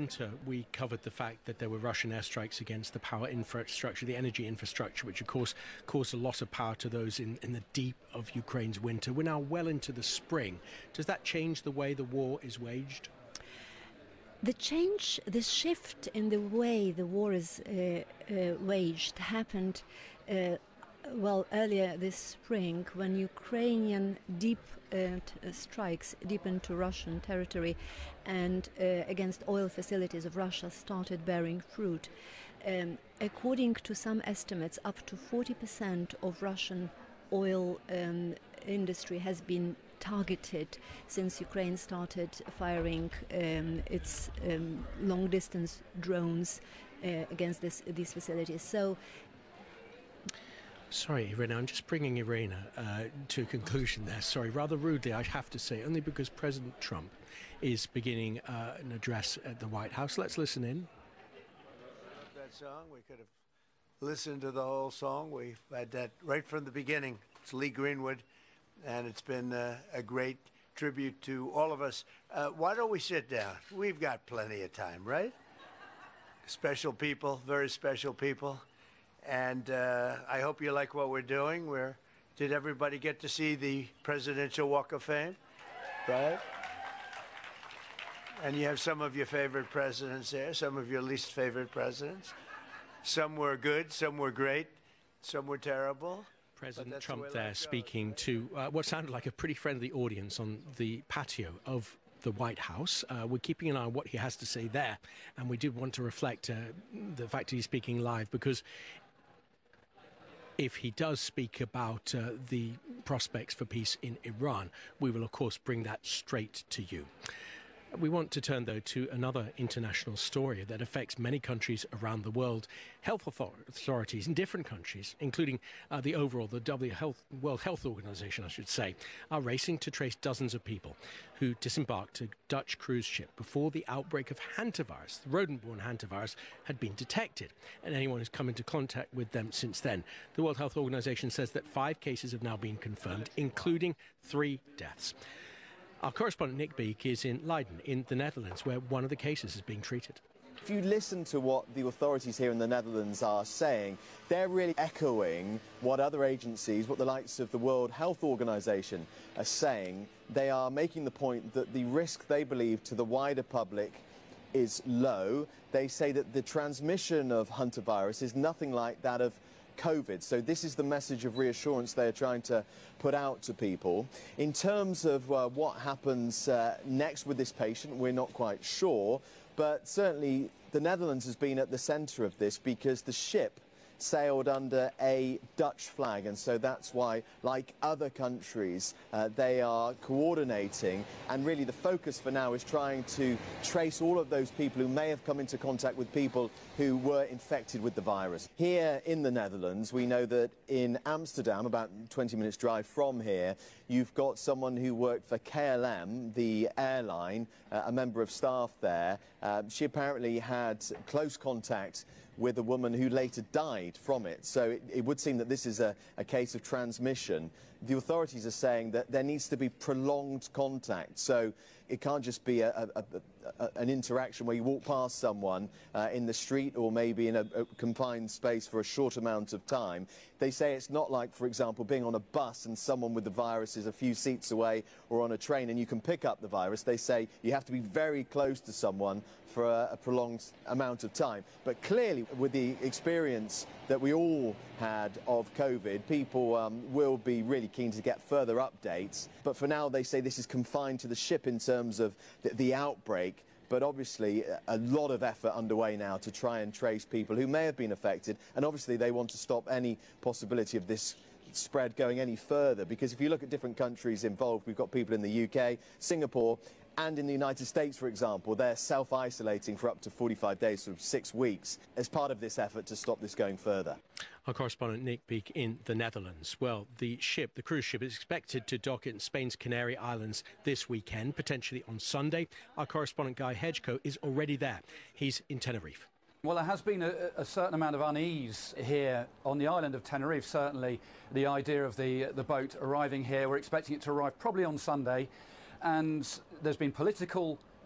winter, we covered the fact that there were Russian airstrikes against the power infrastructure, the energy infrastructure, which, of course, caused a loss of power to those in the deep of Ukraine's winter. We're now well into the spring. Does that change the way the war is waged? The shift in the way the war is waged happened earlier this spring, when Ukrainian deep strikes deep into Russian territory and against oil facilities of Russia started bearing fruit. According to some estimates, up to 40% of Russian oil industry has been targeted since Ukraine started firing its long-distance drones against these facilities. So. Sorry, Irina, I'm just bringing Irina to a conclusion there. Sorry, rather rudely, I have to say, only because President Trump is beginning an address at the White House. Let's listen in. I love that song. We could have listened to the whole song. We've had that right from the beginning. It's Lee Greenwood, and it's been a great tribute to all of us. Why don't we sit down? We've got plenty of time, right? Special people, very special people. And I hope you like what we're doing. Did everybody get to see the Presidential Walk of Fame? Right? And you have some of your favorite presidents there, some of your least favorite presidents. Some were good, some were great, some were terrible. President Trump there speaking to what sounded like a pretty friendly audience on the patio of the White House. We're keeping an eye on what he has to say there. And we do want to reflect the fact that he's speaking live, because if he does speak about the prospects for peace in Iran, we will, of course, bring that straight to you. We want to turn, though, to another international story that affects many countries around the world. Health authorities in different countries, including the World Health Organization, I should say, are racing to trace dozens of people who disembarked a Dutch cruise ship before the outbreak of hantavirus. The rodent-borne hantavirus had been detected, and anyone who's come into contact with them since then. The World Health Organization says that 5 cases have now been confirmed, including 3 deaths. Our correspondent Nick Beek is in Leiden, in the Netherlands, where one of the cases is being treated. If you listen to what the authorities here in the Netherlands are saying, they're really echoing what other agencies, what the likes of the World Health Organization are saying. They are making the point that the risk they believe to the wider public is low. They say that the transmission of hantavirus is nothing like that of COVID. So this is the message of reassurance they're trying to put out to people. In terms of what happens next with this patient, we're not quite sure, but certainly the Netherlands has been at the centre of this because the ship sailed under a Dutch flag, and so that's why, like other countries, they are coordinating, and really the focus for now is trying to trace all of those people who may have come into contact with people who were infected with the virus. Here in the Netherlands, we know that in Amsterdam, about 20 minutes drive from here, you've got someone who worked for KLM, the airline, a member of staff there. She apparently had close contact with a woman who later died from it. So it would seem that this is a case of transmission. The authorities are saying that there needs to be prolonged contact. So it can't just be an interaction where you walk past someone in the street or maybe in a confined space for a short amount of time. They say it's not like, for example, being on a bus and someone with the virus is a few seats away, or on a train and you can pick up the virus. They say you have to be very close to someone for a prolonged amount of time. But clearly, with the experience that we all had of COVID, people will be really keen to get further updates. But for now, they say this is confined to the ship in terms of the outbreak. But obviously, a lot of effort underway now to try and trace people who may have been affected. And obviously, they want to stop any possibility of this spread going any further. Because if you look at different countries involved, we've got people in the UK, Singapore, and in the United States, for example, they're self-isolating for up to 45 days, sort of 6 weeks, as part of this effort to stop this going further. Our correspondent Nick Beek in the Netherlands. Well, the cruise ship, is expected to dock in Spain's Canary Islands this weekend, potentially on Sunday. Our correspondent Guy Hedgecoe is already there. He's in Tenerife. Well, there has been a certain amount of unease here on the island of Tenerife, certainly the idea of the boat arriving here. We're expecting it to arrive probably on Sunday. And there's been political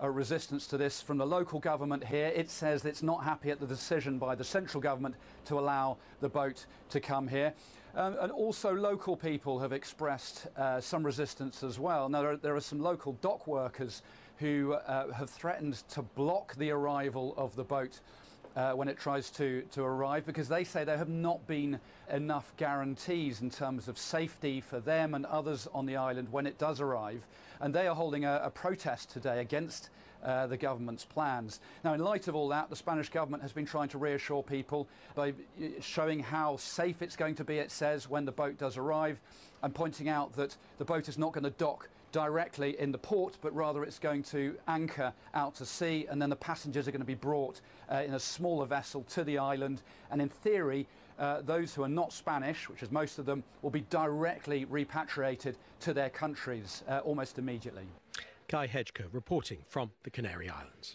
resistance to this from the local government here. It says it's not happy at the decision by the central government to allow the boat to come here. And also local people have expressed some resistance as well. Now, there are some local dock workers who have threatened to block the arrival of the boat when it tries to arrive, because they say there have not been enough guarantees in terms of safety for them and others on the island when it does arrive. And they are holding a protest today against the government's plans. Now, in light of all that, the Spanish government has been trying to reassure people by showing how safe it's going to be, it says, when the boat does arrive, and pointing out that the boat is not going to dock directly in the port, but rather it's going to anchor out to sea, and then the passengers are going to be brought in a smaller vessel to the island. And in theory, those who are not Spanish, which is most of them, will be directly repatriated to their countries almost immediately. Guy Hedgecoe reporting from the Canary Islands.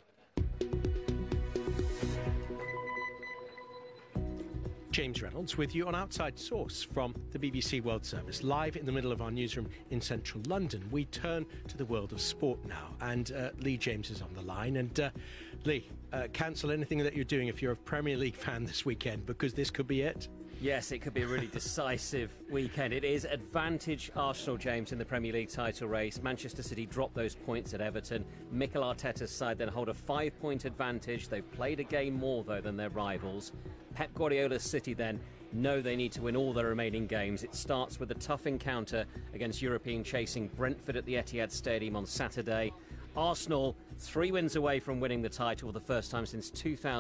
James Reynolds with you on Outside Source from the BBC World Service, live in the middle of our newsroom in central London. We turn to the world of sport now, and Lee James is on the line. And Lee, cancel anything that you're doing if you're a Premier League fan this weekend, because this could be it. Yes, it could be a really decisive weekend. It is advantage Arsenal, James, in the Premier League title race. Manchester City dropped those points at Everton. Mikel Arteta's side then hold a 5-point advantage. They've played a game more, though, than their rivals. Pep Guardiola's City then know they need to win all their remaining games. It starts with a tough encounter against European chasing Brentford at the Etihad Stadium on Saturday. Arsenal 3 wins away from winning the title for the first time since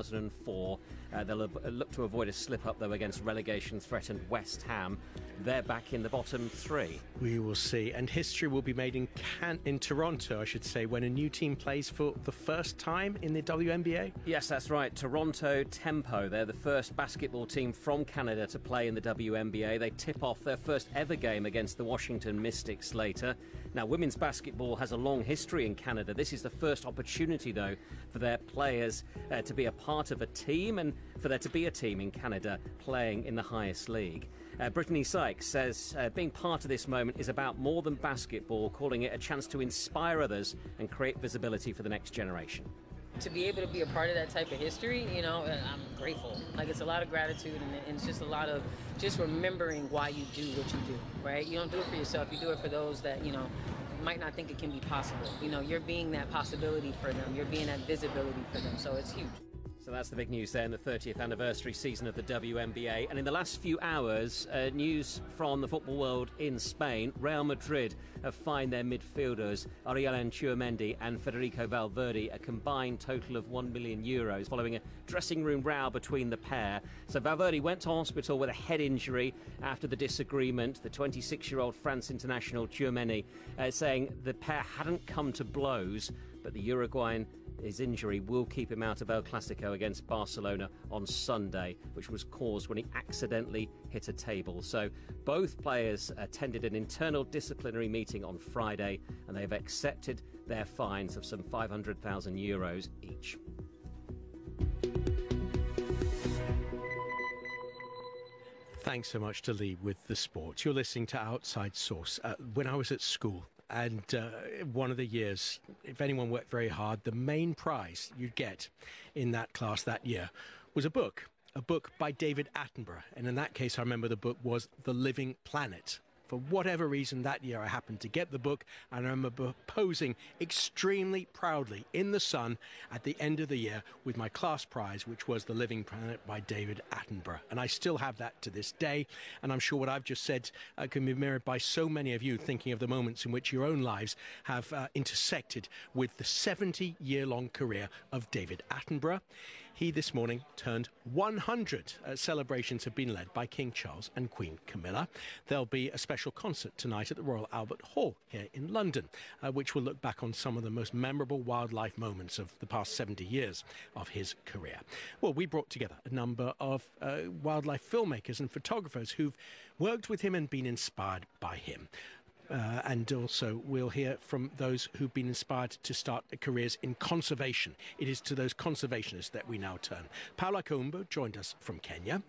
2004. They'll look to avoid a slip-up, though, against relegation-threatened West Ham. They're back in the bottom 3. We will see. And history will be made in Toronto, I should say, when a new team plays for the first time in the WNBA. Yes, that's right. Toronto Tempo. They're the first basketball team from Canada to play in the WNBA. They tip off their first ever game against the Washington Mystics later. Now, women's basketball has a long history in Canada. This is the first opportunity, though, for their players to be a part of a team and for there to be a team in Canada playing in the highest league. Brittany Sykes says being part of this moment is about more than basketball, calling it a chance to inspire others and create visibility for the next generation. To be able to be a part of that type of history, you know, I'm grateful. Like, it's a lot of gratitude, and it's just a lot of just remembering why you do what you do, right? You don't do it for yourself. You do it for those that, you know, might not think it can be possible. You know, you're being that possibility for them. You're being that visibility for them. So it's huge. So that's the big news there in the 30th anniversary season of the WNBA. And in the last few hours, news from the football world in Spain. Real Madrid have fined their midfielders Ariel Tchouameni and Federico Valverde a combined total of €1 million following a dressing room row between the pair. So Valverde went to hospital with a head injury after the disagreement. The 26-year-old France international Tchouameni saying the pair hadn't come to blows, but the Uruguayan, his injury will keep him out of El Clasico against Barcelona on Sunday, which was caused when he accidentally hit a table. So both players attended an internal disciplinary meeting on Friday, and they've accepted their fines of some €500,000 each. Thanks so much to Lee with the sports. You're listening to Outside Source. When I was at school, and one of the years, if anyone worked very hard, the main prize you'd get in that class that year was a book by David Attenborough. And in that case, I remember the book was The Living Planet. For whatever reason, that year I happened to get the book, and I remember posing extremely proudly in the sun at the end of the year with my class prize, which was The Living Planet by David Attenborough. And I still have that to this day, and I'm sure what I've just said can be mirrored by so many of you thinking of the moments in which your own lives have intersected with the 70-year-long career of David Attenborough. He this morning turned 100. Celebrations have been led by King Charles and Queen Camilla. There'll be a special concert tonight at the Royal Albert Hall here in London, which will look back on some of the most memorable wildlife moments of the past 70 years of his career. Well, we brought together a number of wildlife filmmakers and photographers who've worked with him and been inspired by him. And also we'll hear from those who've been inspired to start careers in conservation. It is to those conservationists that we now turn. Paula Kaumbo joined us from Kenya. Rachel Graham is in Panama. And Charu Mishra spoke to us from India. Well,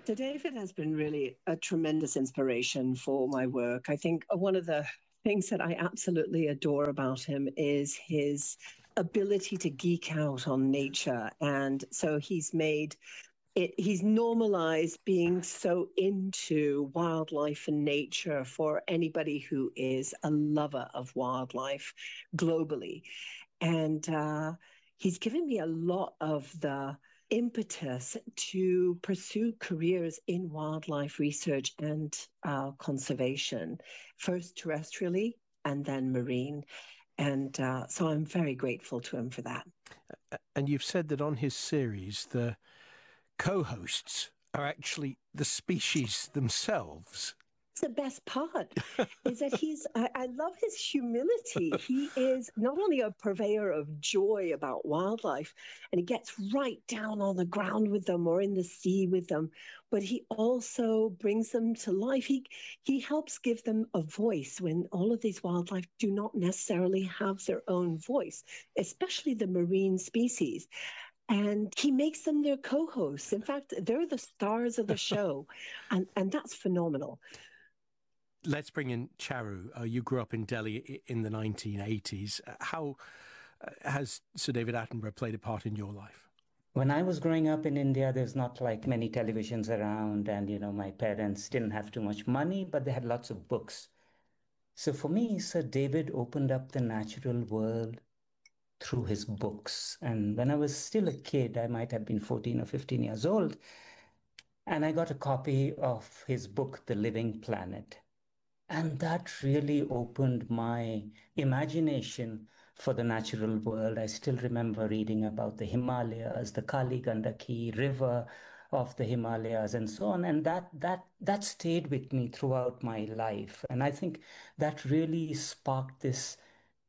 So David has been really a tremendous inspiration for my work. I think one of the things that I absolutely adore about him is his ability to geek out on nature. And so he's normalized being so into wildlife and nature for anybody who is a lover of wildlife globally. And he's given me a lot of the impetus to pursue careers in wildlife research and conservation, first terrestrially and then marine. And so I'm very grateful to him for that. And you've said that on his series, the co-hosts are actually the species themselves. The best part is that I love his humility. He is not only a purveyor of joy about wildlife, and he gets right down on the ground with them or in the sea with them, but he also brings them to life. He helps give them a voice when all of these wildlife do not necessarily have their own voice, especially the marine species. And he makes them their co-hosts. In fact, they're the stars of the show, and that's phenomenal. Let's bring in Charu. You grew up in Delhi in the 1980s. How has Sir David Attenborough played a part in your life? When I was growing up in India, there's not like many televisions around, and my parents didn't have too much money, but they had lots of books. So for me, Sir David opened up the natural world through his books. And when I was still a kid, I might have been 14 or 15 years old, and I got a copy of his book, The Living Planet. And that really opened my imagination for the natural world. I still remember reading about the Himalayas, the Kali Gandaki River of the Himalayas, and so on. And that stayed with me throughout my life. And I think that really sparked this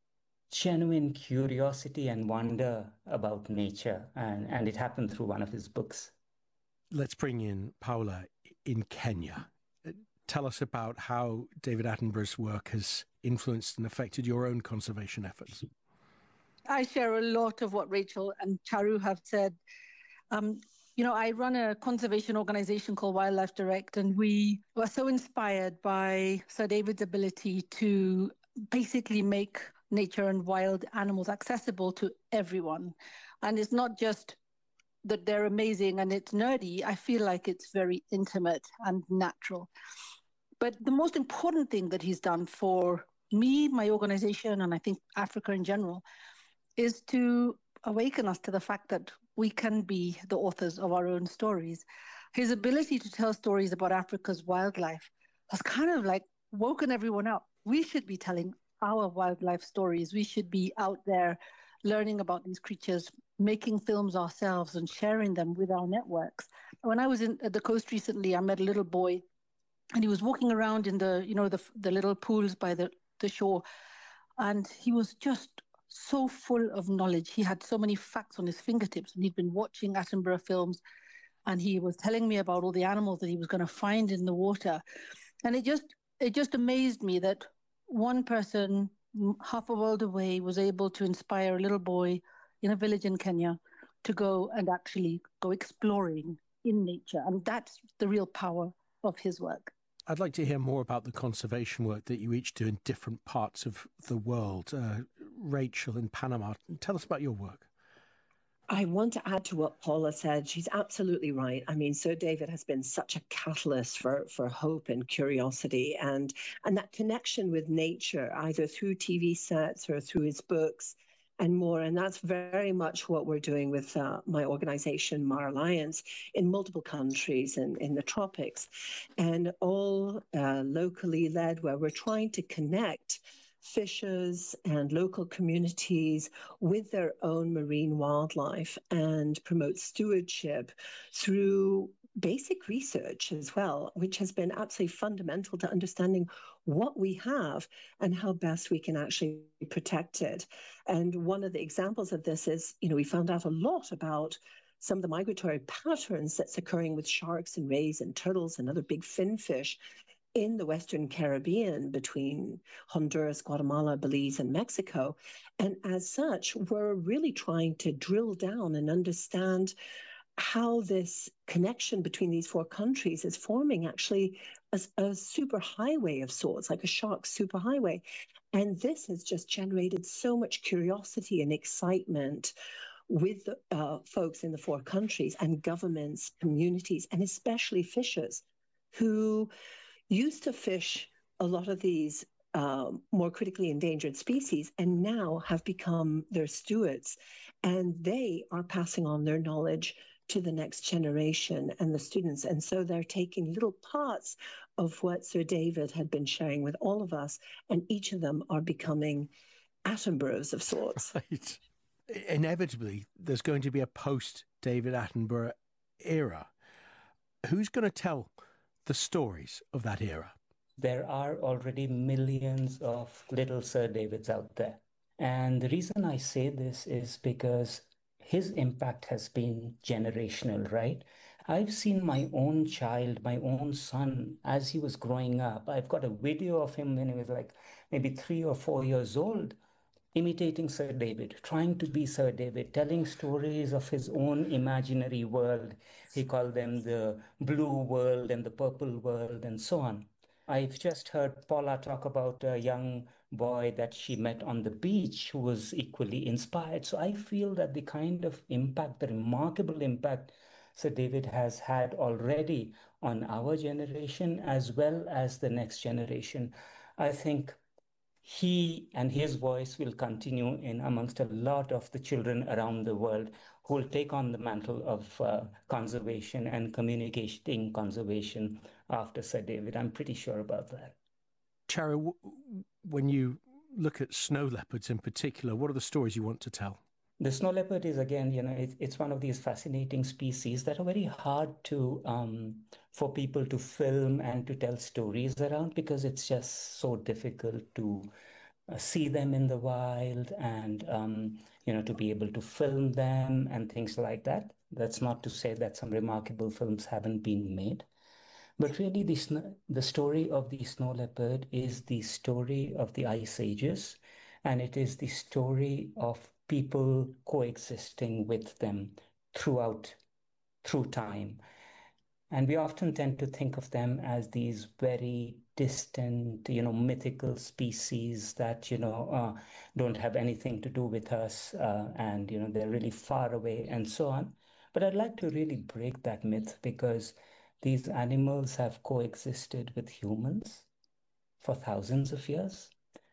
genuine curiosity and wonder about nature. And it happened through one of his books. Let's bring in Paula in Kenya. Tell us about how David Attenborough's work has influenced and affected your own conservation efforts. I share a lot of what Rachel and Charu have said. I run a conservation organization called Wildlife Direct, and we were so inspired by Sir David's ability to basically make nature and wild animals accessible to everyone. And it's not just that they're amazing and it's nerdy. I feel like it's very intimate and natural. But the most important thing that he's done for me, my organization, and I think Africa in general, is to awaken us to the fact that we can be the authors of our own stories. His ability to tell stories about Africa's wildlife has kind of like woken everyone up. We should be telling our wildlife stories. We should be out there learning about these creatures, making films ourselves and sharing them with our networks. When I was at the coast recently, I met a little boy, and he was walking around in the little pools by the shore, and he was just so full of knowledge. He had so many facts on his fingertips, and he'd been watching Attenborough films, and he was telling me about all the animals that he was going to find in the water. And it just amazed me that one person half a world away was able to inspire a little boy in a village in Kenya to go and actually go exploring in nature. And that's the real power of his work. I'd like to hear more about the conservation work that you each do in different parts of the world. Rachel in Panama, tell us about your work. I want to add to what Paula said. She's absolutely right. I mean, Sir David has been such a catalyst for hope and curiosity, and that connection with nature, either through TV sets or through his books and more. And that's very much what we're doing with my organization, Mar Alliance, in multiple countries and in the tropics, and all locally led, where we're trying to connect fishers and local communities with their own marine wildlife and promote stewardship through basic research as well, which has been absolutely fundamental to understanding what we have and how best we can actually protect it. And one of the examples of this is, we found out a lot about some of the migratory patterns that's occurring with sharks and rays and turtles and other big finfish in the Western Caribbean between Honduras, Guatemala, Belize, and Mexico. And as such, we're really trying to drill down and understand how this connection between these four countries is forming actually a super highway of sorts, like a shark superhighway. And this has just generated so much curiosity and excitement with folks in the four countries and governments, communities, and especially fishers who used to fish a lot of these more critically endangered species and now have become their stewards. And they are passing on their knowledge to the next generation and the students. And so they're taking little parts of what Sir David had been sharing with all of us, and each of them are becoming Attenboroughs of sorts. Right. Inevitably, there's going to be a post-David Attenborough era. Who's going to tell the stories of that era? There are already millions of little Sir Davids out there. And the reason I say this is because his impact has been generational, right? I've seen my own child, my own son, as he was growing up. I've got a video of him when he was like maybe 3 or 4 years old, imitating Sir David, trying to be Sir David, telling stories of his own imaginary world. He called them the blue world and the purple world and so on. I've just heard Paula talk about a young boy that she met on the beach who was equally inspired. So I feel that the kind of impact, the remarkable impact Sir David has had already on our generation as well as the next generation, I think he and his voice will continue in amongst a lot of the children around the world who will take on the mantle of conservation and communicating conservation after Sir David. I'm pretty sure about that. Charu, when you look at snow leopards in particular, what are the stories you want to tell? The snow leopard is, again, it's one of these fascinating species that are very hard to for people to film and to tell stories around, because it's just so difficult to see them in the wild and to be able to film them and things like that. That's not to say that some remarkable films haven't been made. But really, the story of the snow leopard is the story of the ice ages, and it is the story of people coexisting with them through time. And we often tend to think of them as these very distant, mythical species that, don't have anything to do with us, and, they're really far away and so on. But I'd like to really break that myth, because these animals have coexisted with humans for thousands of years.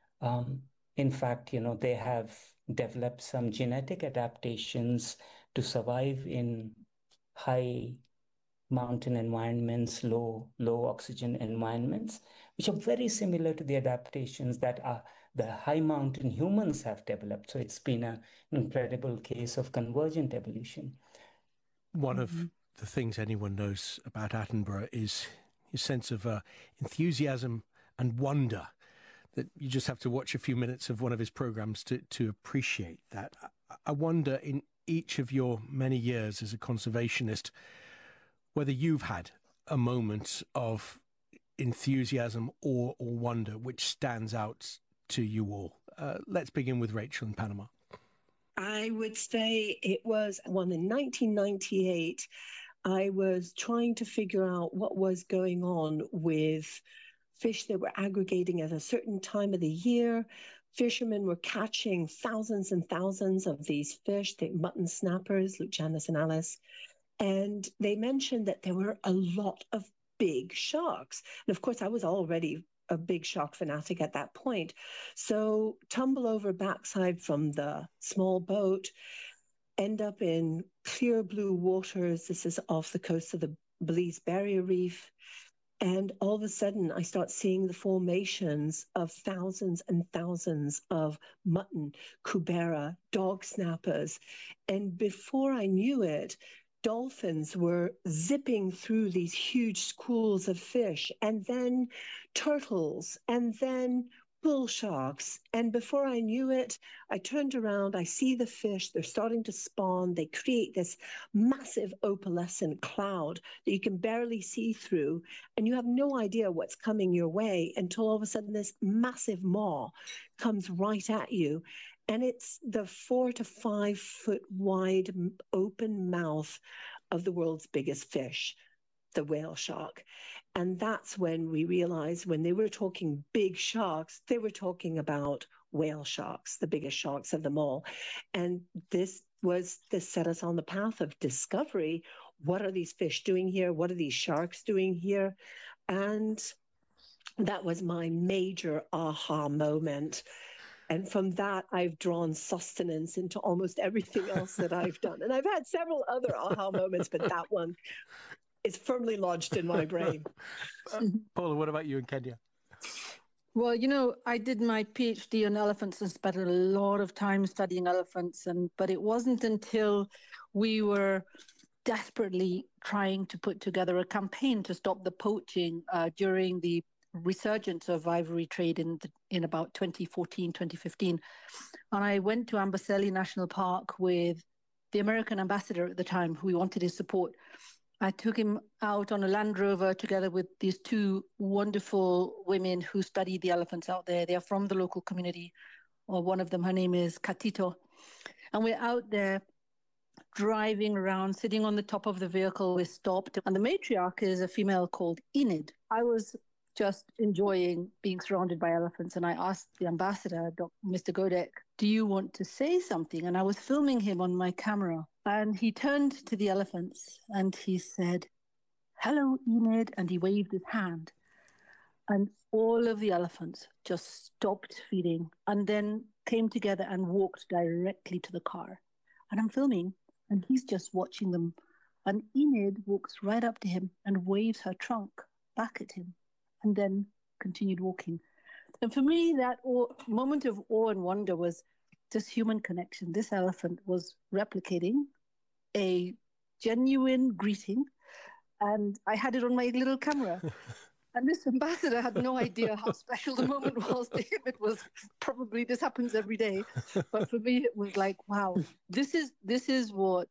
In fact, they have developed some genetic adaptations to survive in high mountain environments, low oxygen environments, which are very similar to the adaptations that the high mountain humans have developed. So it's been an incredible case of convergent evolution. One of the things anyone knows about Attenborough is his sense of enthusiasm and wonder, that you just have to watch a few minutes of one of his programs to appreciate that. I wonder, in each of your many years as a conservationist, whether you've had a moment of enthusiasm or wonder which stands out to you all. Let's begin with Rachel in Panama. I would say it was one in 1998. I was trying to figure out what was going on with fish that were aggregating at a certain time of the year. Fishermen were catching thousands and thousands of these fish, the mutton snappers, Lucianus and Alice. And they mentioned that there were a lot of big sharks. And of course, I was already a big shark fanatic at that point. So tumble over backside from the small boat, end up in clear blue waters. This is off the coast of the Belize Barrier Reef. And all of a sudden, I start seeing the formations of thousands and thousands of mutton, cubera, dog snappers. And before I knew it, dolphins were zipping through these huge schools of fish, and then turtles, and then bull sharks. And before I knew it, I turned around, I see the fish, they're starting to spawn. They create this massive opalescent cloud that you can barely see through, and you have no idea what's coming your way until all of a sudden this massive maw comes right at you. And it's the 4 to 5 foot wide open mouth of the world's biggest fish, the whale shark. And that's when we realized when they were talking big sharks, they were talking about whale sharks, the biggest sharks of them all. And this set us on the path of discovery. What are these fish doing here? What are these sharks doing here? And that was my major aha moment. And from that, I've drawn sustenance into almost everything else that I've done. And I've had several other aha moments, but that one is firmly lodged in my brain. Paula, what about you in Kenya? Well, you know, I did my PhD on elephants and spent a lot of time studying elephants. But it wasn't until we were desperately trying to put together a campaign to stop the poaching during the resurgence of ivory trade in about 2014, 2015. And I went to Amboseli National Park with the American ambassador at the time, who we wanted his support. I took him out on a Land Rover together with these two wonderful women who study the elephants out there. They are from the local community, or one of them, her name is Katito. And we're out there driving around, sitting on the top of the vehicle. We stopped. And the matriarch is a female called Enid. I was just enjoying being surrounded by elephants. And I asked the ambassador, Mr. Godek, do you want to say something? And I was filming him on my camera. And he turned to the elephants and he said, hello, Enid. And he waved his hand. And all of the elephants just stopped feeding and then came together and walked directly to the car. And I'm filming and he's just watching them. And Enid walks right up to him and waves her trunk back at him and then continued walking. And for me, that moment of awe and wonder was just human connection. This elephant was replicating a genuine greeting, and I had it on my little camera. And this ambassador had no idea how special the moment was to him. It was probably, this happens every day. But for me, it was like, wow, this is what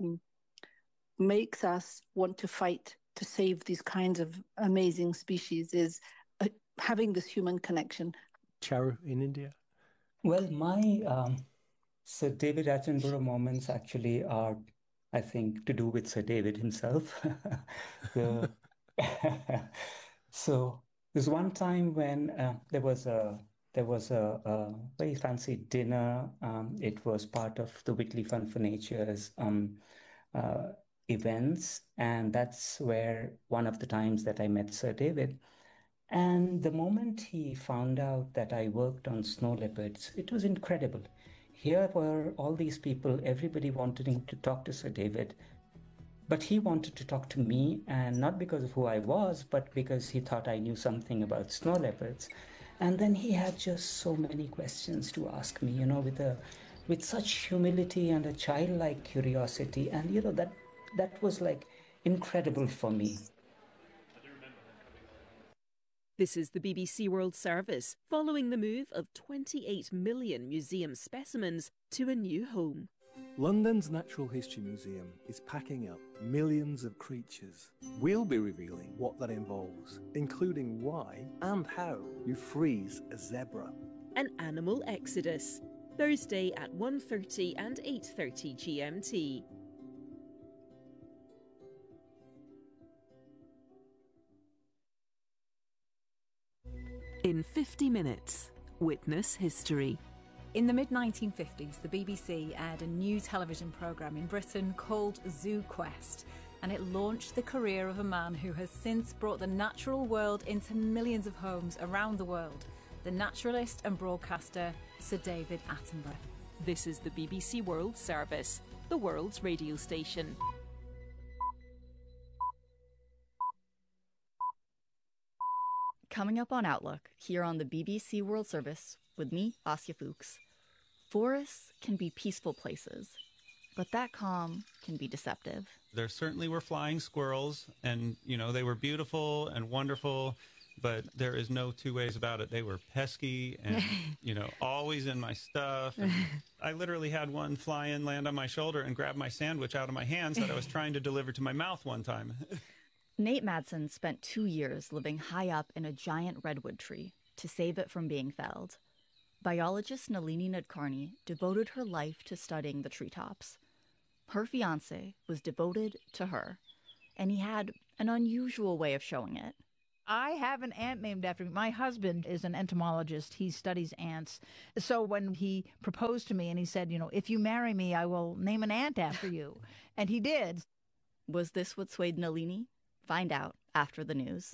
makes us want to fight to save these kinds of amazing species, is having this human connection. Charu in India? Well, my Sir David Attenborough moments actually are, I think, to do with Sir David himself. So there's one time when there was a very fancy dinner. It was part of the Whitley Fund for Nature's events, and that's where one of the times that I met Sir David. And the moment he found out that I worked on snow leopards, it was incredible. Here were all these people, everybody wanting to talk to Sir David, but he wanted to talk to me, and not because of who I was, but because he thought I knew something about snow leopards. And then he had just so many questions to ask me, with such humility and a childlike curiosity. And, that was like incredible for me. This is the BBC World Service, following the move of 28 million museum specimens to a new home. London's Natural History Museum is packing up millions of creatures. We'll be revealing what that involves, including why and how you freeze a zebra. An animal exodus, Thursday at 1:30 and 8:30 GMT. In 50 minutes, witness history. In the mid-1950s, the BBC aired a new television programme in Britain called Zoo Quest, and it launched the career of a man who has since brought the natural world into millions of homes around the world, the naturalist and broadcaster Sir David Attenborough. This is the BBC World Service, the world's radio station. Coming up on Outlook, here on the BBC World Service, with me, Asya Fuchs. Forests can be peaceful places, but that calm can be deceptive. There certainly were flying squirrels, and, they were beautiful and wonderful, but there is no two ways about it. They were pesky and, always in my stuff. And I literally had one fly in, land on my shoulder, and grab my sandwich out of my hands that I was trying to deliver to my mouth one time. Nate Madsen spent 2 years living high up in a giant redwood tree to save it from being felled. Biologist Nalini Nadkarni devoted her life to studying the treetops. Her fiancé was devoted to her, and he had an unusual way of showing it. I have an ant named after me. My husband is an entomologist. He studies ants. So when he proposed to me and he said, you know, if you marry me, I will name an ant after you. And he did. Was this what swayed Nalini? Find out after the news.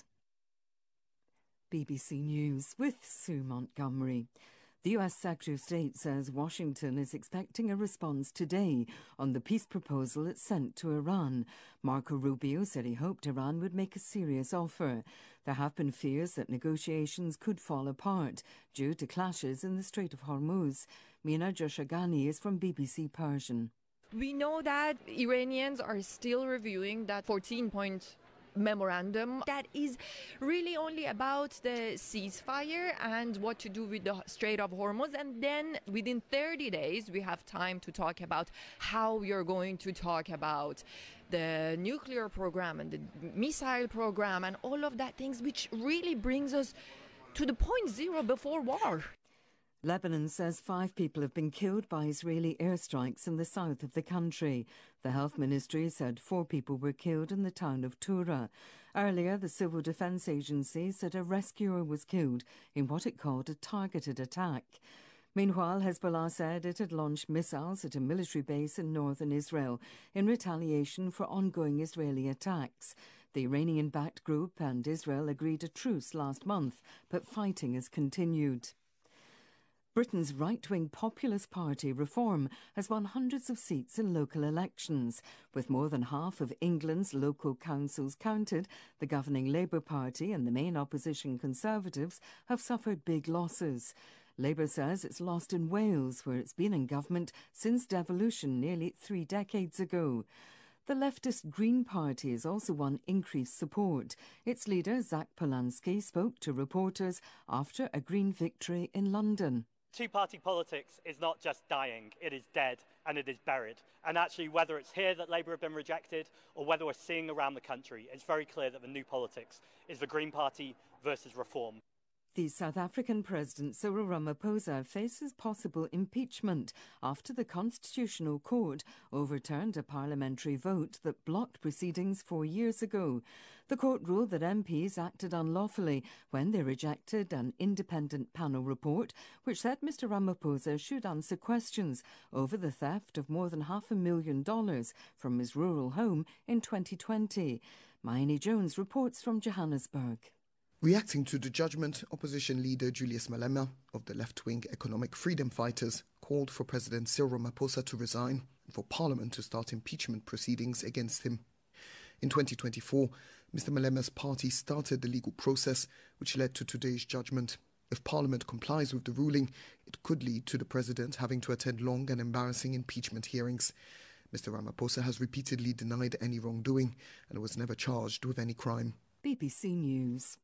BBC News with Sue Montgomery. The US Secretary of State says Washington is expecting a response today on the peace proposal it sent to Iran. Marco Rubio said he hoped Iran would make a serious offer. There have been fears that negotiations could fall apart due to clashes in the Strait of Hormuz. Mina Joshagani is from BBC Persian. We know that Iranians are still reviewing that 14-point memorandum that is really only about the ceasefire and what to do with the Strait of Hormuz, and then within 30 days we have time to talk about how we are going to talk about the nuclear program and the missile program and all of that things, which really brings us to the point zero before war. Lebanon says 5 people have been killed by Israeli airstrikes in the south of the country. The health ministry said 4 people were killed in the town of Tura. Earlier, the Civil Defense Agency said a rescuer was killed in what it called a targeted attack. Meanwhile, Hezbollah said it had launched missiles at a military base in northern Israel in retaliation for ongoing Israeli attacks. The Iranian-backed group and Israel agreed a truce last month, but fighting has continued. Britain's right-wing populist party Reform has won hundreds of seats in local elections. With more than half of England's local councils counted, the governing Labour Party and the main opposition Conservatives have suffered big losses. Labour says it's lost in Wales, where it's been in government since devolution nearly 3 decades ago. The leftist Green Party has also won increased support. Its leader, Zach Polanski, spoke to reporters after a Green victory in London. Two-party politics is not just dying, it is dead and it is buried. And actually, whether it's here that Labour have been rejected or whether we're seeing around the country, it's very clear that the new politics is the Green Party versus Reform. The South African President Cyril Ramaphosa faces possible impeachment after the Constitutional Court overturned a parliamentary vote that blocked proceedings 4 years ago. The court ruled that MPs acted unlawfully when they rejected an independent panel report which said Mr Ramaphosa should answer questions over the theft of more than $500,000 from his rural home in 2020. Mayeni Jones reports from Johannesburg. Reacting to the judgment, opposition leader Julius Malema of the left-wing Economic Freedom Fighters called for President Cyril Ramaphosa to resign and for Parliament to start impeachment proceedings against him. In 2024, Mr Malema's party started the legal process which led to today's judgment. If Parliament complies with the ruling, it could lead to the President having to attend long and embarrassing impeachment hearings. Mr Ramaphosa has repeatedly denied any wrongdoing and was never charged with any crime. BBC News.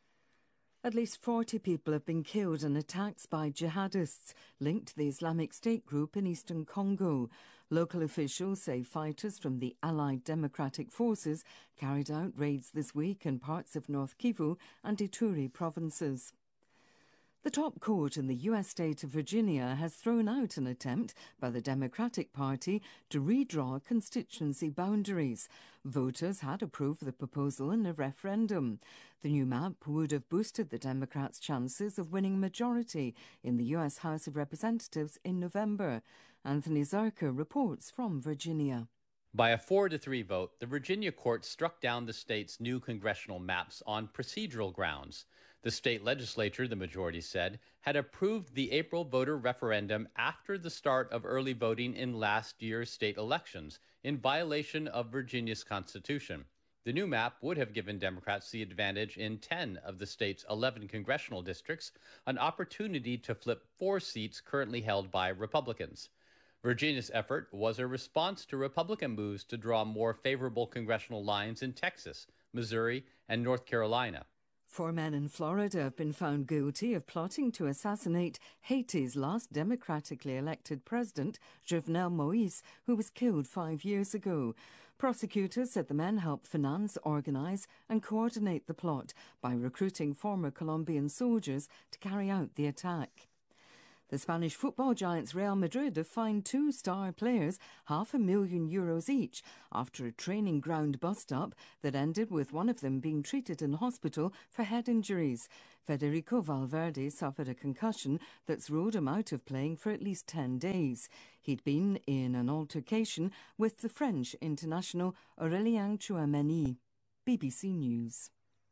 At least 40 people have been killed in attacks by jihadists linked to the Islamic State group in eastern Congo. Local officials say fighters from the Allied Democratic Forces carried out raids this week in parts of North Kivu and Ituri provinces. The top court in the U.S. state of Virginia has thrown out an attempt by the Democratic Party to redraw constituency boundaries. Voters had approved the proposal in a referendum. The new map would have boosted the Democrats' chances of winning majority in the U.S. House of Representatives in November. Anthony Zerker reports from Virginia. By a 4-3 vote, the Virginia court struck down the state's new congressional maps on procedural grounds. The state legislature, the majority said, had approved the April voter referendum after the start of early voting in last year's state elections, in violation of Virginia's constitution. The new map would have given Democrats the advantage in 10 of the state's 11 congressional districts, an opportunity to flip 4 seats currently held by Republicans. Virginia's effort was a response to Republican moves to draw more favorable congressional lines in Texas, Missouri, and North Carolina. 4 men in Florida have been found guilty of plotting to assassinate Haiti's last democratically elected president, Jovenel Moïse, who was killed 5 years ago. Prosecutors said the men helped finance, organize, and coordinate the plot by recruiting former Colombian soldiers to carry out the attack. The Spanish football giants Real Madrid have fined 2 star players €500,000 each after a training ground bust-up that ended with one of them being treated in hospital for head injuries. Federico Valverde suffered a concussion that's ruled him out of playing for at least 10 days. He'd been in an altercation with the French international Aurélien Tchouameni. BBC News.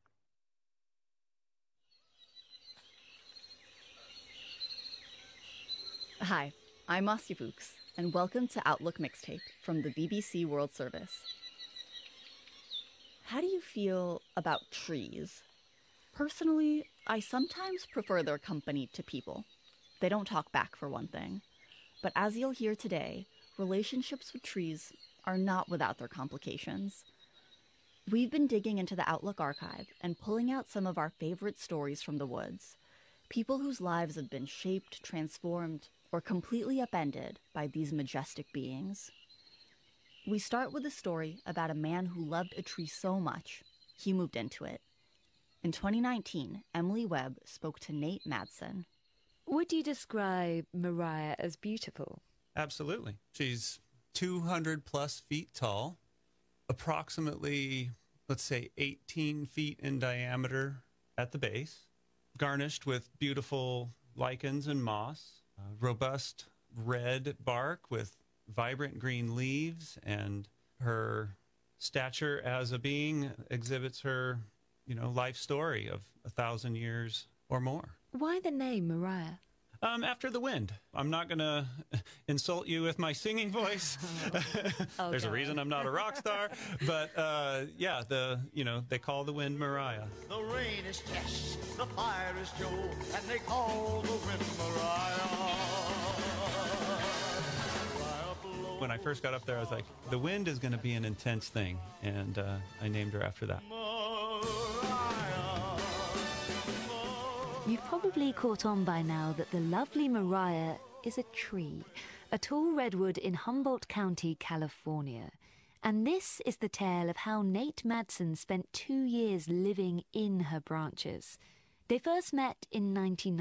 Hi, I'm Asya Fuchs, and welcome to Outlook Mixtape from the BBC World Service. How do you feel about trees? Personally, I sometimes prefer their company to people. They don't talk back, for one thing. But as you'll hear today, relationships with trees are not without their complications. We've been digging into the Outlook archive and pulling out some of our favorite stories from the woods. People whose lives have been shaped, transformed, or completely upended by these majestic beings. We start with a story about a man who loved a tree so much, he moved into it. In 2019, Emily Webb spoke to Nate Madsen. Would you describe Mariah as beautiful? Absolutely. She's 200 plus feet tall, approximately, let's say, 18 feet in diameter at the base, garnished with beautiful lichens and moss. Robust red bark with vibrant green leaves, and her stature as a being exhibits her, life story of 1,000 years or more. Why the name Mariah? After the wind. I'm not going to insult you with my singing voice. There's a reason I'm not a rock star. But, they call the wind Mariah. The rain is Tess, the fire is Joe, and they call the wind Mariah. When I first got up there, I was like, the wind is going to be an intense thing. And I named her after that. You've probably caught on by now that the lovely Mariah is a tree, a tall redwood in Humboldt County, California. And this is the tale of how Nate Madsen spent 2 years living in her branches. They first met in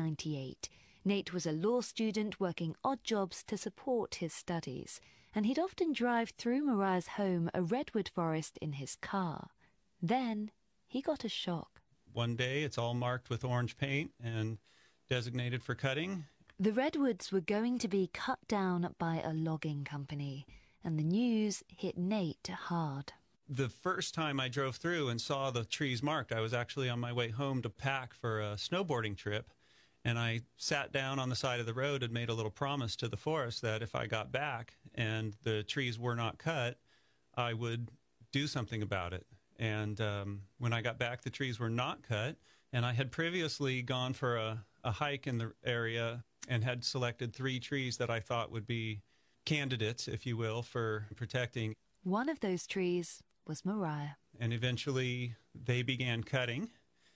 1998. Nate was a law student working odd jobs to support his studies, and he'd often drive through Mariah's home, a redwood forest, in his car. Then he got a shock. One day, it's all marked with orange paint and designated for cutting. The redwoods were going to be cut down by a logging company, and the news hit Nate hard. The first time I drove through and saw the trees marked, I was actually on my way home to pack for a snowboarding trip, and I sat down on the side of the road and made a little promise to the forest that if I got back and the trees were not cut, I would do something about it. And when I got back, the trees were not cut, and I had previously gone for a hike in the area and had selected 3 trees that I thought would be candidates, if you will, for protecting. One of those trees was Mariah. And eventually they began cutting,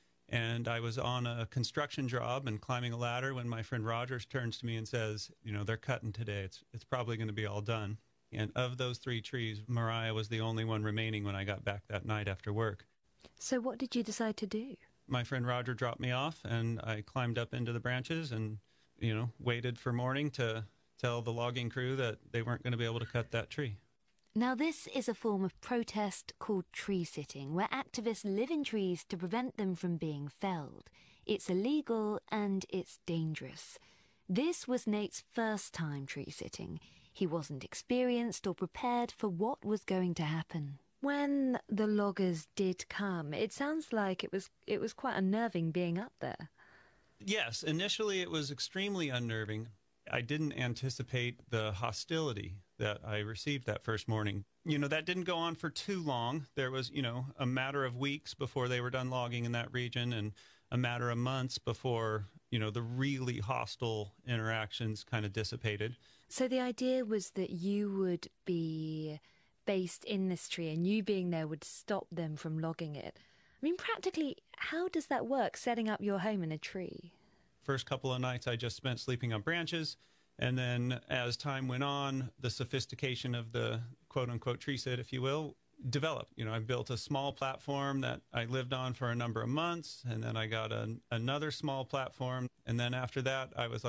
and I was on a construction job and climbing a ladder when my friend Rogers turns to me and says, they're cutting today. It's probably going to be all done. And of those 3 trees, Mariah was the only one remaining when I got back that night after work. So what did you decide to do? My friend Roger dropped me off, and I climbed up into the branches and, waited for morning to tell the logging crew that they weren't going to be able to cut that tree. Now, this is a form of protest called tree sitting, where activists live in trees to prevent them from being felled. It's illegal and it's dangerous. This was Nate's first time tree sitting. He wasn't experienced or prepared for what was going to happen. When the loggers did come, it sounds like it was quite unnerving being up there. Yes, initially it was extremely unnerving. I didn't anticipate the hostility that I received that first morning. That didn't go on for too long. There was, a matter of weeks before they were done logging in that region, and a matter of months before, the really hostile interactions kind of dissipated. So the idea was that you would be based in this tree, and you being there would stop them from logging it. I mean, practically, how does that work, setting up your home in a tree? First couple of nights I just spent sleeping on branches, and then as time went on, the sophistication of the quote-unquote tree sit, if you will, developed. I built a small platform that I lived on for a number of months, and then I got another small platform, and then after that I was like,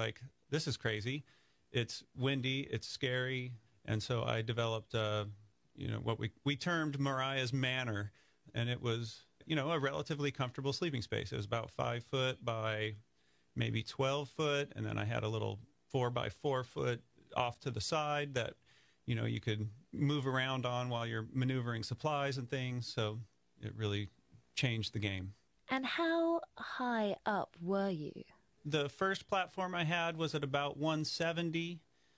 this is crazy. It's windy, it's scary. And so I developed, what we termed Mariah's Manor. And it was, a relatively comfortable sleeping space. It was about 5 foot by maybe 12 foot. And then I had a little 4 by 4 foot off to the side that, you could move around on while you're maneuvering supplies and things. So it really changed the game. And how high up were you? The first platform I had was at about 170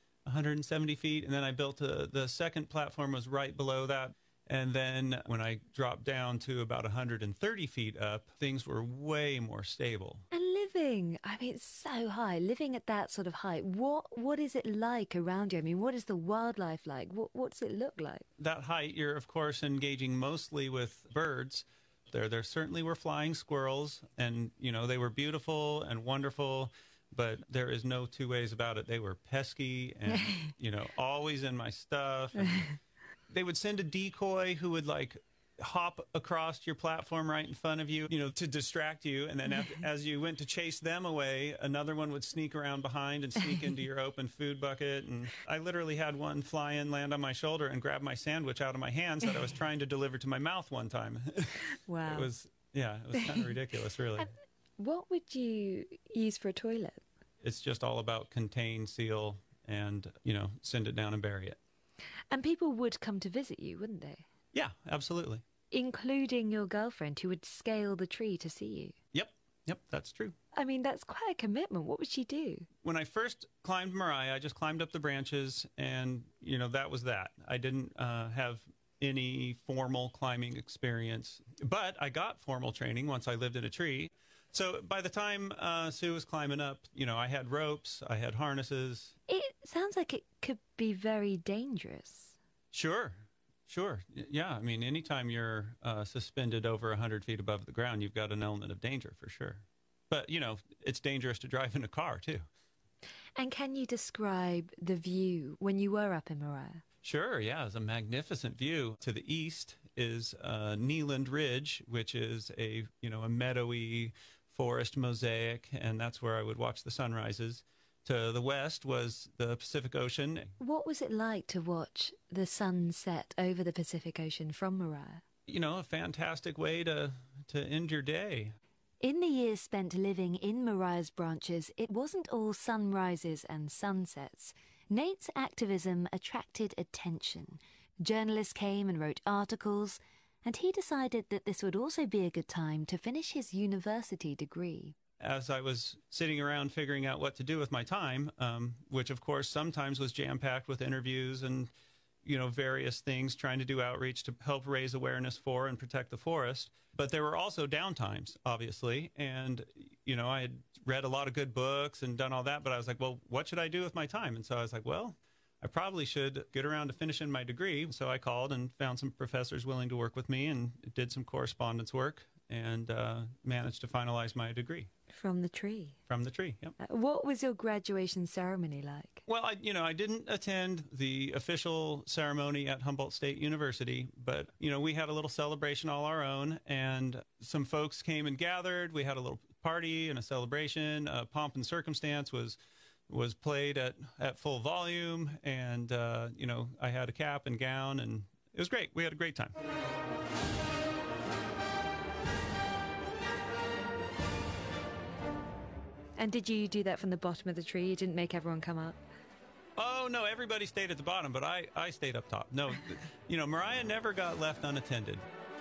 feet, and then I built the second platform was right below that. And then when I dropped down to about 130 feet up, things were way more stable. And living, it's so high, living at that sort of height, what is it like around you? What is the wildlife like? What does it look like? That height, you're, of course, engaging mostly with birds. There certainly were flying squirrels, and, they were beautiful and wonderful, but there is no two ways about it. They were pesky and, always in my stuff. And they would send a decoy who would, hop across your platform right in front of you, to distract you. And then as you went to chase them away, another one would sneak around behind and sneak into your open food bucket. And I literally had one fly in, land on my shoulder, and grab my sandwich out of my hands that I was trying to deliver to my mouth one time. Wow. It was kind of ridiculous, really. And what would you use for a toilet? It's just all about contain, seal, and, send it down and bury it. And people would come to visit you, wouldn't they? Yeah, absolutely. Including your girlfriend, who would scale the tree to see you. Yep, that's true. That's quite a commitment. What would she do? When I first climbed Mariah, I just climbed up the branches, and, that was that. I didn't have any formal climbing experience, but I got formal training once I lived in a tree. So by the time Sue was climbing up, I had ropes, I had harnesses. It sounds like it could be very dangerous. Sure. Yeah, anytime you're suspended over 100 feet above the ground, you've got an element of danger for sure. But, it's dangerous to drive in a car, too. And can you describe the view when you were up in Mariah? Sure, yeah. It's a magnificent view. To the east is Kneeland Ridge, which is a meadowy forest mosaic, and that's where I would watch the sunrises. To the west was the Pacific Ocean. What was it like to watch the sun set over the Pacific Ocean from Mariah? A fantastic way to end your day. In the years spent living in Mariah's branches, it wasn't all sunrises and sunsets. Nate's activism attracted attention. Journalists came and wrote articles, and he decided that this would also be a good time to finish his university degree. As I was sitting around figuring out what to do with my time, which of course sometimes was jam-packed with interviews and, various things, trying to do outreach to help raise awareness for and protect the forest. But there were also downtimes, obviously. And, I had read a lot of good books and done all that, but I was like, well, what should I do with my time? And so I was like, well, I probably should get around to finishing my degree. So I called and found some professors willing to work with me and did some correspondence work and managed to finalize my degree. From the tree? From the tree, yep. What was your graduation ceremony like? Well, I didn't attend the official ceremony at Humboldt State University, but, we had a little celebration all our own, and some folks came and gathered. We had a little party and a celebration. Pomp and Circumstance was played at full volume, and, I had a cap and gown, and it was great. We had a great time. And did you do that from the bottom of the tree? You didn't make everyone come up? Oh, no, everybody stayed at the bottom, but I stayed up top. No, Mariah never got left unattended.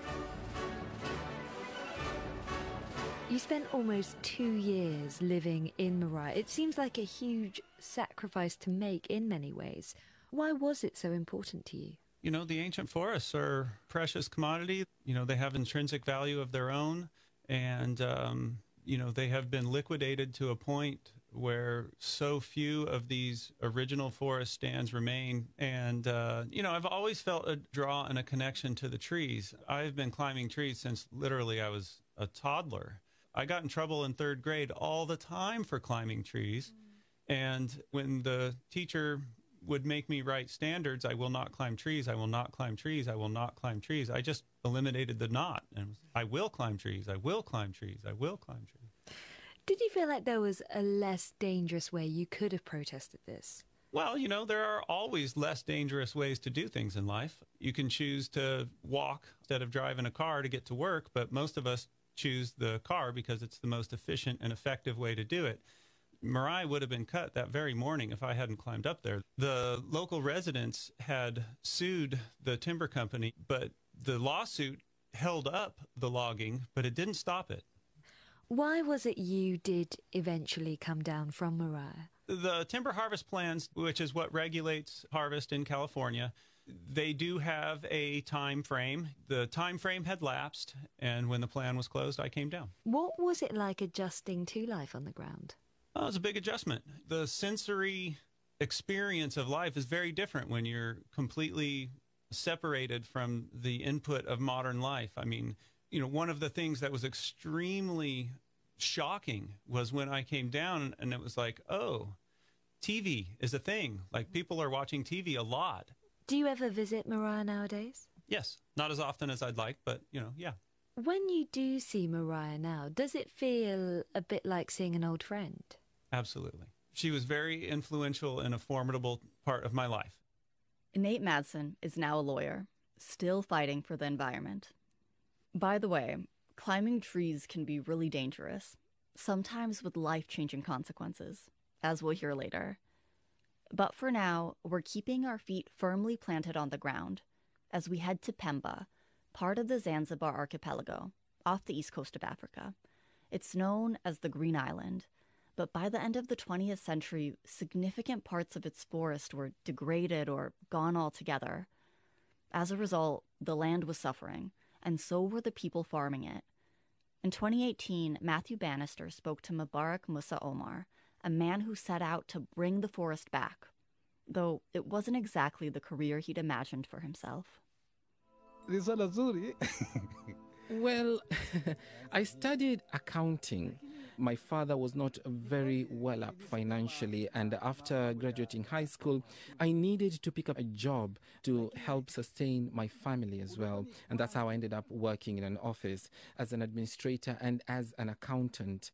You spent almost 2 years living in Mariah. It seems like a huge sacrifice to make in many ways. Why was it so important to you? The ancient forests are precious commodity. They have intrinsic value of their own, and they have been liquidated to a point where so few of these original forest stands remain. And, I've always felt a draw and a connection to the trees. I've been climbing trees since literally I was a toddler. I got in trouble in 3rd grade all the time for climbing trees. And when the teacher would make me write standards, I will not climb trees, I will not climb trees, I will not climb trees, I just eliminated the not. And I will climb trees, I will climb trees, I will climb trees. Did you feel like there was a less dangerous way you could have protested this? Well, there are always less dangerous ways to do things in life. You can choose to walk instead of driving a car to get to work, but most of us choose the car because it's the most efficient and effective way to do it. Marai would have been cut that very morning if I hadn't climbed up there. The local residents had sued the timber company, but the lawsuit held up the logging, but it didn't stop it. Why was it you did eventually come down from Marai? The timber harvest plans, which is what regulates harvest in California, they do have a time frame. The time frame had lapsed, and when the plan was closed, I came down. What was it like adjusting to life on the ground? Well, it was a big adjustment. The sensory experience of life is very different when you're completely separated from the input of modern life. I mean, one of the things that was extremely shocking was when I came down and it was like, oh, TV is a thing. Like, people are watching TV a lot. Do you ever visit Marai nowadays? Yes, not as often as I'd like, but, yeah. When you do see Marai now, does it feel a bit like seeing an old friend? Absolutely. She was very influential and a formidable part of my life. Nate Madsen is now a lawyer, still fighting for the environment. By the way, climbing trees can be really dangerous, sometimes with life-changing consequences, as we'll hear later. But for now, we're keeping our feet firmly planted on the ground as we head to Pemba, part of the Zanzibar archipelago, off the east coast of Africa. It's known as the Green Island, but by the end of the 20th century, significant parts of its forest were degraded or gone altogether. As a result, the land was suffering, and so were the people farming it. In 2018, Matthew Bannister spoke to Mubarak Musa Omar, a man who set out to bring the forest back, though it wasn't exactly the career he'd imagined for himself. Well, I studied accounting. My father was not very well up financially, and after graduating high school, I needed to pick up a job to help sustain my family as well. And that's how I ended up working in an office as an administrator and as an accountant.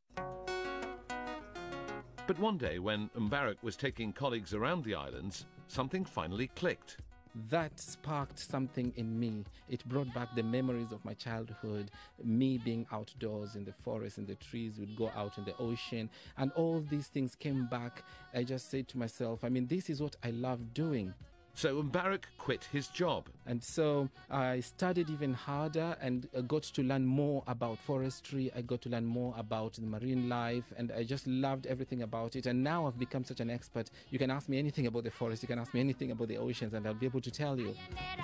But one day, when Mubarak was taking colleagues around the islands, something finally clicked. That sparked something in me. It brought back the memories of my childhood, me being outdoors in the forest, in the trees, we'd go out in the ocean, and all these things came back. I just said to myself, this is what I love doing. So Mubarak quit his job. And so I studied even harder and got to learn more about forestry. I got to learn more about the marine life, and I just loved everything about it. And now I've become such an expert. You can ask me anything about the forest, you can ask me anything about the oceans, and I'll be able to tell you.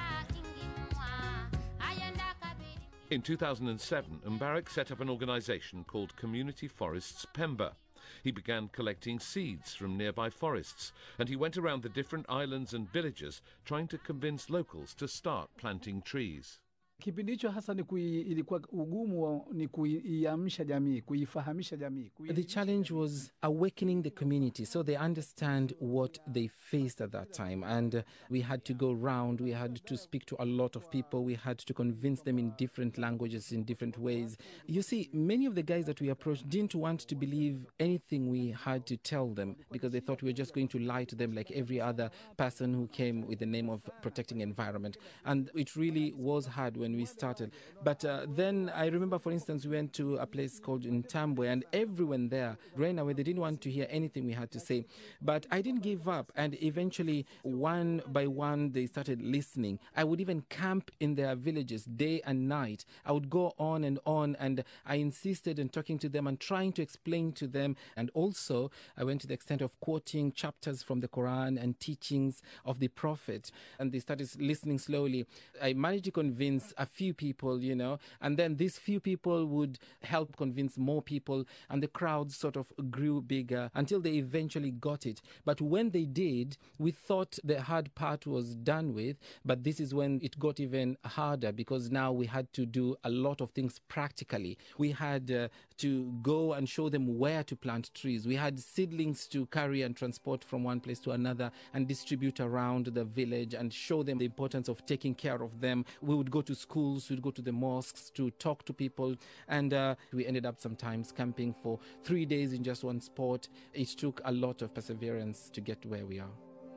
In 2007, Mubarak set up an organization called Community Forests Pemba. He began collecting seeds from nearby forests, and he went around the different islands and villages trying to convince locals to start planting trees. Kipindi hicho hasa ilikuwa ugumu ni kuiamsha jamii, kuifahamisha jamii. The challenge was awakening the community so they understand what they faced at that time. And we had to go round, we had to speak to a lot of people, we had to convince them in different languages, in different ways. You see, many of the guys that we approached didn't want to believe anything we had to tell them because they thought we were just going to lie to them like every other person who came with the name of protecting environment. And it really was hard when we started. But then I remember, for instance, we went to a place called Ntambwe, and everyone there ran away. They didn't want to hear anything we had to say. But I didn't give up, and eventually, one by one, they started listening. I would even camp in their villages day and night. I would go on, and I insisted on talking to them and trying to explain to them. And also, I went to the extent of quoting chapters from the Quran and teachings of the Prophet. And they started listening slowly. I managed to convince a few people, and then these few people would help convince more people, and the crowd sort of grew bigger until they eventually got it. But when they did, we thought the hard part was done with, but this is when it got even harder because now we had to do a lot of things practically. We had to go and show them where to plant trees. We had seedlings to carry and transport from one place to another and distribute around the village and show them the importance of taking care of them. We would go to schools, we'd go to the mosques to talk to people, and we ended up sometimes camping for 3 days in just one spot. It took a lot of perseverance to get to where we are.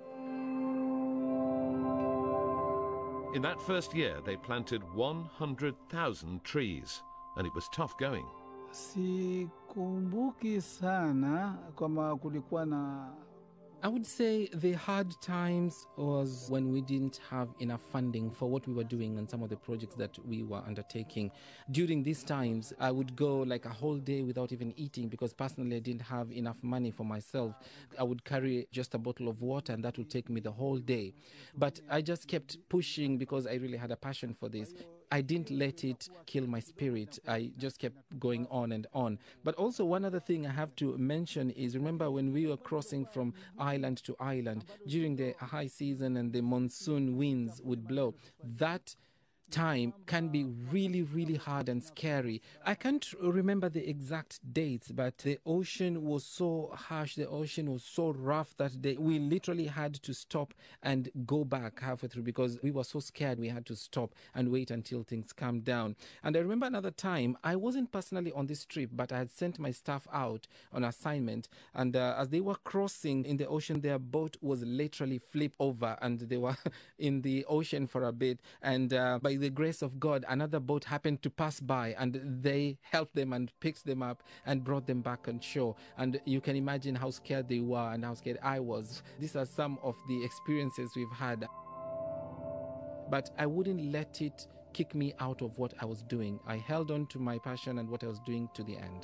In that first year, they planted 100,000 trees, and it was tough going. Sikumbuki sana kama kulikuwa na. I would say the hard times was when we didn't have enough funding for what we were doing and some of the projects that we were undertaking. During these times, I would go like a whole day without even eating because personally I didn't have enough money for myself. I would carry just a bottle of water and that would take me the whole day. But I just kept pushing because I really had a passion for this. I didn't let it kill my spirit. I just kept going on and on. But also one other thing I have to mention is, remember when we were crossing from island to island during the high season and the monsoon winds would blow, that time can be really, really hard and scary. I can't remember the exact dates, but the ocean was so harsh, the ocean was so rough that day. We literally had to stop and go back halfway through because we were so scared we had to stop and wait until things calmed down. And I remember another time, I wasn't personally on this trip, but I had sent my staff out on assignment, and as they were crossing in the ocean, their boat was literally flipped over and they were in the ocean for a bit, and by the grace of God, another boat happened to pass by and they helped them and picked them up and brought them back on shore. And you can imagine how scared they were and how scared I was. These are some of the experiences we've had. But I wouldn't let it kick me out of what I was doing. I held on to my passion and what I was doing to the end.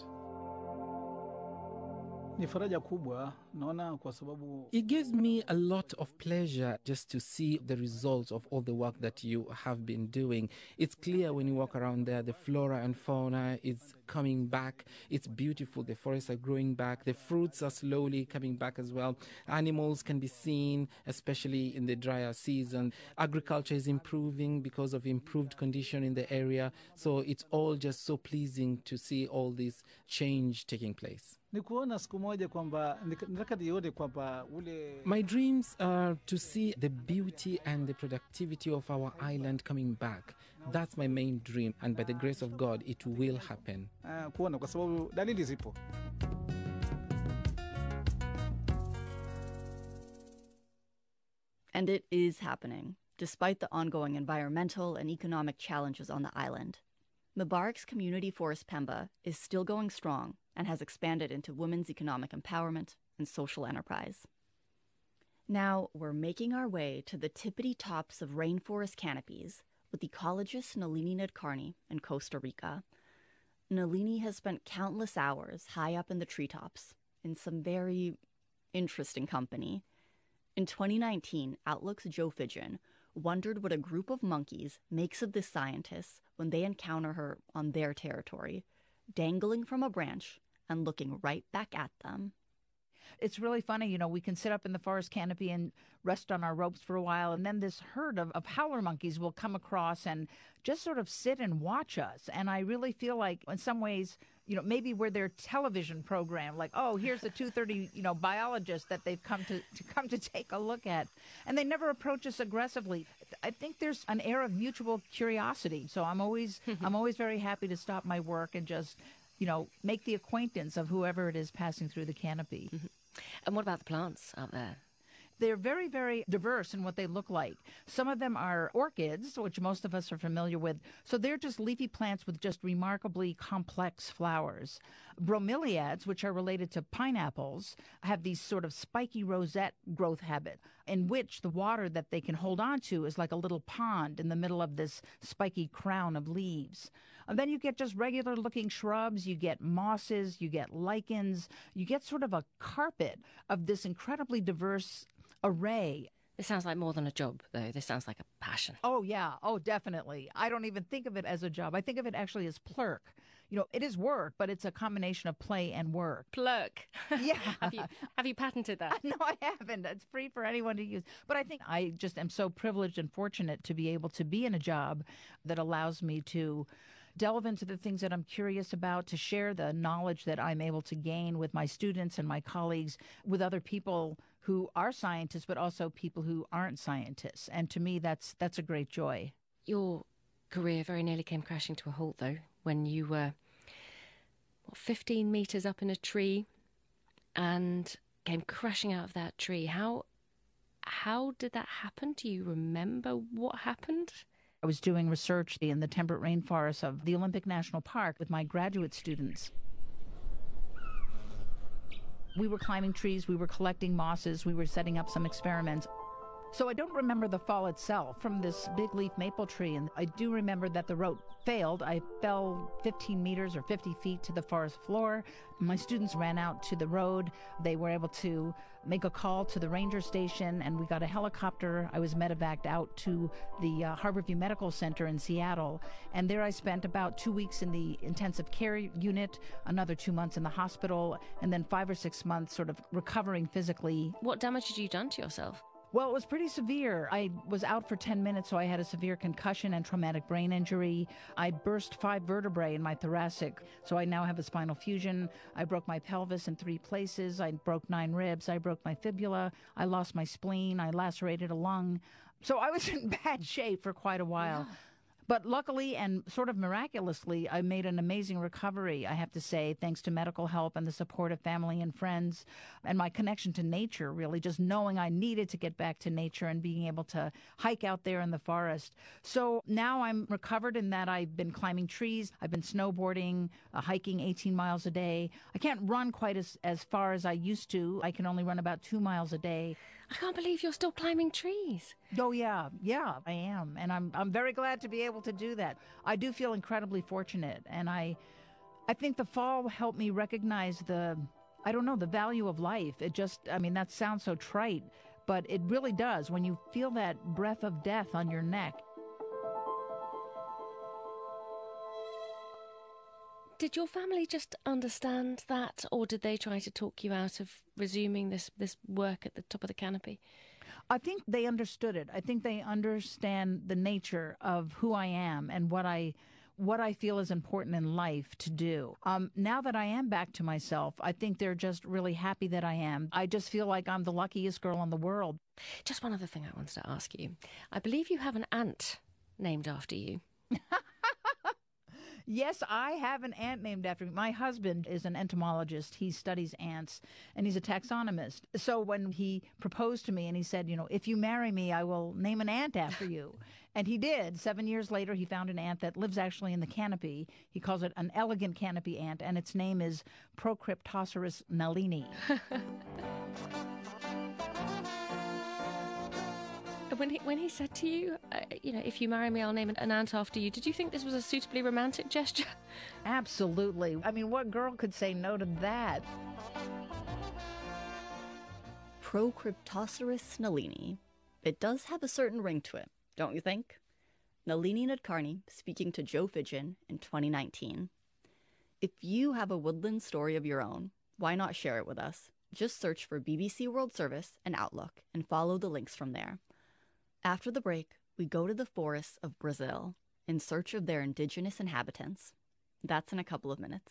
Ni faraja kubwa naona kwa sababu it gives me a lot of pleasure just to see the results of all the work that you have been doing. It's clear when you walk around there, the flora and fauna is coming back. It's beautiful. The forests are growing back. The fruits are slowly coming back as well. Animals can be seen, especially in the drier season. Agriculture is improving because of improved condition in the area. So it's all just so pleasing to see all this change taking place. My dreams are to see the beauty and the productivity of our island coming back. That's my main dream, and by the grace of God, it will happen. And it is happening, despite the ongoing environmental and economic challenges on the island. Mubarak's community forest Pemba is still going strong and has expanded into women's economic empowerment and social enterprise. Now we're making our way to the tippity tops of rainforest canopies with ecologist Nalini Nadkarni in Costa Rica. Nalini has spent countless hours high up in the treetops in some very interesting company. In 2019, Outlook's Joe Fidgen wondered what a group of monkeys makes of this scientist when they encounter her on their territory, dangling from a branch and looking right back at them. It's really funny, you know, we can sit up in the forest canopy and rest on our ropes for a while, and then this herd of howler monkeys will come across and just sort of sit and watch us. And I really feel like, in some ways, you know, maybe we're their television program, like, oh, here's a 2:30, you know, biologist that they've come to take a look at. And they never approach us aggressively. I think there's an air of mutual curiosity. So I'm always very happy to stop my work and just, you know, make the acquaintance of whoever it is passing through the canopy. Mm-hmm. And what about the plants out there? They're very, very diverse in what they look like. Some of them are orchids, which most of us are familiar with. So they're just leafy plants with just remarkably complex flowers. Bromeliads, which are related to pineapples, have these sort of spiky rosette growth habit, in which the water that they can hold on to is like a little pond in the middle of this spiky crown of leaves. And then you get just regular-looking shrubs, you get mosses, you get lichens, you get sort of a carpet of this incredibly diverse array. This sounds like more than a job, though. This sounds like a passion. Oh, yeah. Oh, definitely. I don't even think of it as a job. I think of it actually as plurk. You know, it is work, but it's a combination of play and work. Plurk. Yeah. Have you patented that? No, I haven't. It's free for anyone to use. But I think I just am so privileged and fortunate to be able to be in a job that allows me to delve into the things that I'm curious about, to share the knowledge that I'm able to gain with my students and my colleagues, with other people who are scientists, but also people who aren't scientists. And to me, that's a great joy. Your career very nearly came crashing to a halt, though, when you were 15 metres up in a tree and came crashing out of that tree. How did that happen? Do you remember what happened? I was doing research in the temperate rainforests of the Olympic National Park with my graduate students. We were climbing trees, we were collecting mosses, we were setting up some experiments. So I don't remember the fall itself from this big leaf maple tree, and I do remember that the rope failed. I fell 15 meters or 50 feet to the forest floor. My students ran out to the road. They were able to make a call to the ranger station, and we got a helicopter. I was medevaced out to the Harborview Medical Center in Seattle, and there I spent about 2 weeks in the intensive care unit, another 2 months in the hospital, and then 5 or 6 months sort of recovering physically. What damage had you done to yourself? Well, it was pretty severe. I was out for 10 minutes, so I had a severe concussion and traumatic brain injury. I burst 5 vertebrae in my thoracic, so I now have a spinal fusion. I broke my pelvis in 3 places. I broke 9 ribs. I broke my fibula. I lost my spleen. I lacerated a lung. So I was in bad shape for quite a while. Yeah. But luckily and sort of miraculously, I made an amazing recovery, I have to say, thanks to medical help and the support of family and friends and my connection to nature, really, just knowing I needed to get back to nature and being able to hike out there in the forest. So now I'm recovered in that I've been climbing trees, I've been snowboarding, hiking 18 miles a day. I can't run quite as far as I used to. I can only run about 2 miles a day. I can't believe you're still climbing trees. Oh, yeah, I am. And I'm very glad to be able to do that. I do feel incredibly fortunate. And I think the fall helped me recognize the value of life. That sounds so trite, but it really does when you feel that breath of death on your neck. Did your family just understand that, or did they try to talk you out of resuming this work at the top of the canopy? I think they understood it. I think they understand the nature of who I am and what I feel is important in life to do. Now that I am back to myself, I think they're just really happy that I am. I just feel like I'm the luckiest girl in the world. Just one other thing I wanted to ask you. I believe you have an aunt named after you. Yes, I have an ant named after me. My husband is an entomologist. He studies ants, and he's a taxonomist. So when he proposed to me and he said, if you marry me, I will name an ant after you. And he did. 7 years later, he found an ant that lives actually in the canopy. He calls it an elegant canopy ant, and its name is Procryptoceras nalini. When he said to you, if you marry me, I'll name an ant after you, did you think this was a suitably romantic gesture? Absolutely. I mean, what girl could say no to that? Procryptoceras nalini. It does have a certain ring to it, don't you think? Nalini Nadkarni speaking to Joe Fidgen in 2019. If you have a woodland story of your own, why not share it with us? Just search for BBC World Service and Outlook and follow the links from there. After the break, we go to the forests of Brazil in search of their indigenous inhabitants. That's in a couple of minutes.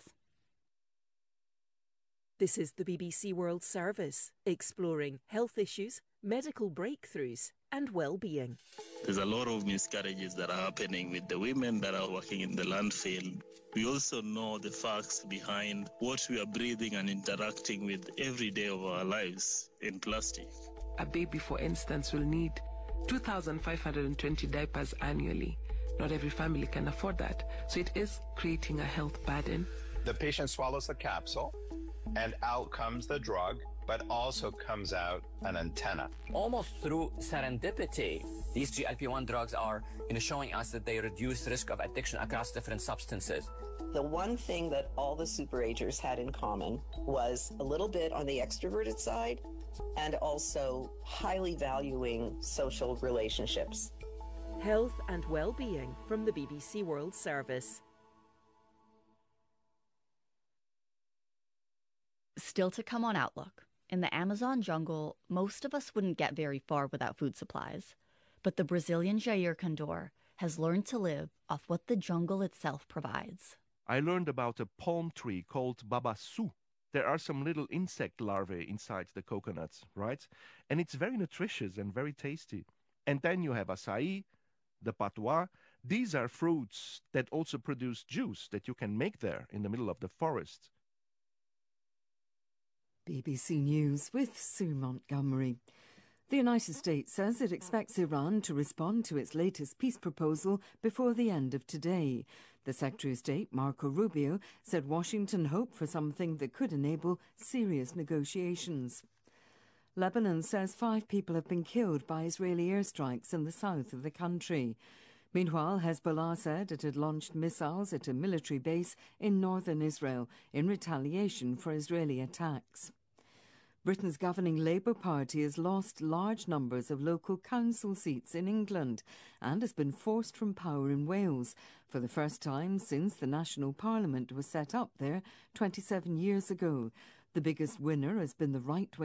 This is the BBC World Service, exploring health issues, medical breakthroughs, and well-being. There's a lot of miscarriages that are happening with the women that are working in the landfill. We also know the facts behind what we are breathing and interacting with every day of our lives in plastic. A baby, for instance, will need 2,520 diapers annually. Not every family can afford that. So it is creating a health burden. The patient swallows the capsule and out comes the drug, but also comes out an antenna. Almost through serendipity, these GLP-1 drugs are showing us that they reduce risk of addiction across different substances. The one thing that all the superagers had in common was a little bit on the extroverted side and also highly valuing social relationships. Health and well-being from the BBC World Service. Still to come on Outlook. In the Amazon jungle, most of us wouldn't get very far without food supplies. But the Brazilian Jair condor has learned to live off what the jungle itself provides. I learned about a palm tree called babasu. There are some little insect larvae inside the coconuts, right? And it's very nutritious and very tasty. And then you have acai, the patois. These are fruits that also produce juice that you can make there in the middle of the forest. BBC News with Sue Montgomery. The United States says it expects Iran to respond to its latest peace proposal before the end of today. The Secretary of State, Marco Rubio, said Washington hoped for something that could enable serious negotiations. Lebanon says 5 people have been killed by Israeli airstrikes in the south of the country. Meanwhile, Hezbollah said it had launched missiles at a military base in northern Israel in retaliation for Israeli attacks. Britain's governing Labour Party has lost large numbers of local council seats in England and has been forced from power in Wales for the first time since the National Parliament was set up there 27 years ago. The biggest winner has been the right-wing